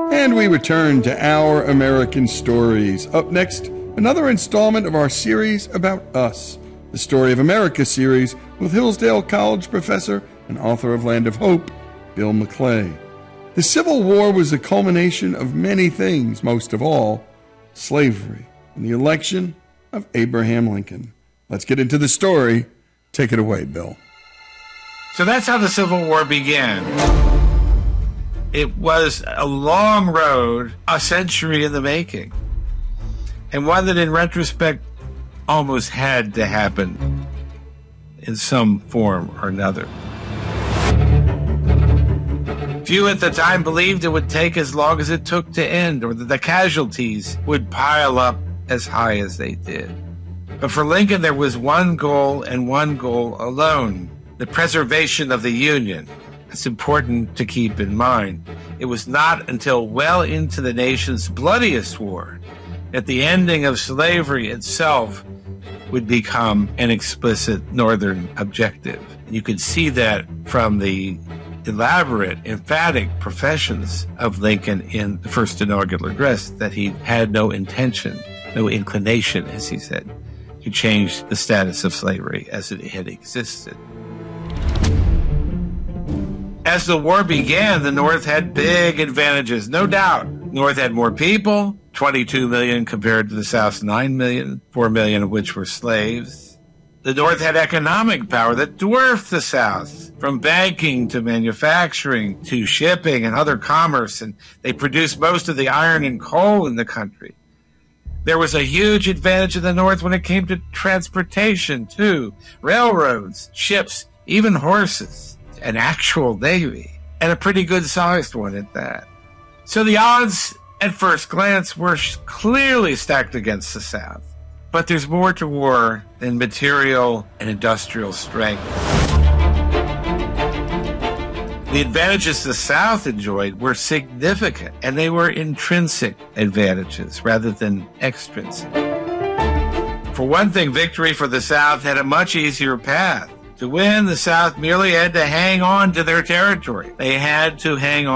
And we return to Our American Stories. Up next, another installment of our series about us, the Story of America series with Hillsdale College professor and author of Land of Hope, Bill McClay. The Civil War was a culmination of many things, most of all, slavery and the election of Abraham Lincoln. Let's get into the story. Take it away, Bill. So that's how the Civil War began. It was a long road, a century in the making, and one that in retrospect almost had to happen in some form or another. Few at the time believed it would take as long as it took to end, or that the casualties would pile up as high as they did. But for Lincoln, there was one goal and one goal alone: the preservation of the Union. It's important to keep in mind. It was not until well into the nation's bloodiest war that the ending of slavery itself would become an explicit Northern objective. You could see that from the elaborate, emphatic professions of Lincoln in the first inaugural address, that he had no intention, no inclination, as he said, to change the status of slavery as it had existed. As the war began, the North had big advantages, no doubt. The North had more people, 22 million compared to the South's 9 million, 4 million of which were slaves. The North had economic power that dwarfed the South, from banking to manufacturing to shipping and other commerce, and they produced most of the iron and coal in the country. There was a huge advantage in the North when it came to transportation, too. Railroads, ships, even horses. An actual navy, and a pretty good-sized one at that. So the odds, at first glance, were clearly stacked against the South. But there's more to war than material and industrial strength. The advantages the South enjoyed were significant, and they were intrinsic advantages rather than extrinsic. For one thing, victory for the South had a much easier path. To win, the South merely had to hang on to their territory. They had to hang on